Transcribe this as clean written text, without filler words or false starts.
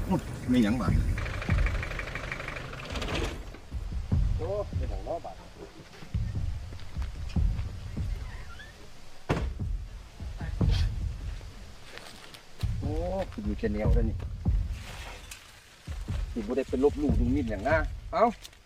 ไม่หยังบาดโอ้เป็นหนังล้อบาดโอ้อยู่เชนเนลแล้วนี่ที่บุได้เป็นลบลู่ดูมิดอย่างน่ะเอ้า